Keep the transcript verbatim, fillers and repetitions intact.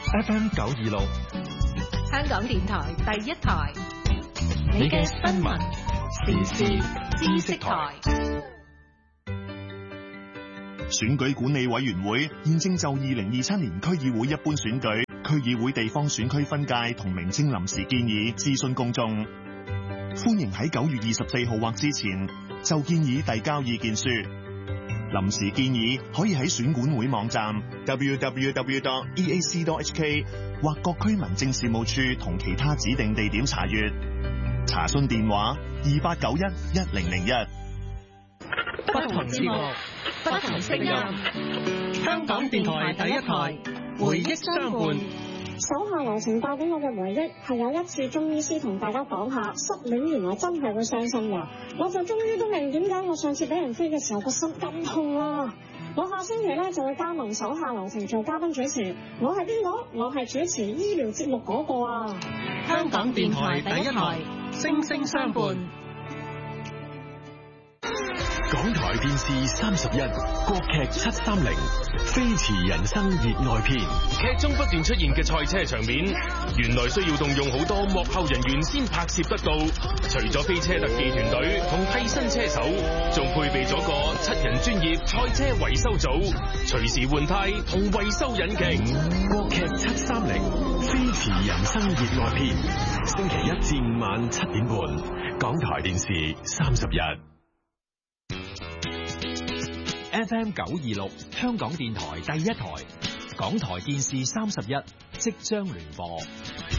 F M 九二六， 香港電台第一台， 你嘅新聞時事知識台。 選舉管理委員會現正就二零二七年區議會一般選舉、區議會地方選區分界同名稱臨時建議諮詢公眾。歡迎喺九月二十四號或之前就建議遞交意見書。臨時建議可以喺選管會網站 double u double u double u dot e a c dot h k 或各區民政事務處同其他指定地點查閱。查詢電話二八九一一零零一。 不同節目， 不同聲音， 香港電台第一台，回憶相伴。 手下留情帶俾我嘅回憶係有一次中醫師同大家講下失戀原來真係會傷心嘅，我就終於都明點解我上次俾人飛嘅時候個心咁痛啦。我下星期咧就會加盟手下留情做嘉賓主持，我係邊個？我係主持醫療節目嗰個啊！ 香港電台第一台，聲聲相伴。 港台電視三十一，國劇七三零，飛馳人生熱愛篇。 劇中不斷出現嘅賽車場面，原來需要動用好多幕後人員先拍攝得到。除咗飛車特技團隊同替身車手，仲配備咗個七人專業賽車維修組，隨時換胎同維修引擎。 國劇七三零，飛馳人生熱愛篇，星期一至五晚七點半，港台電視三十一。 F M 九二六，香港電台第一台，港台電視三十一即將聯播。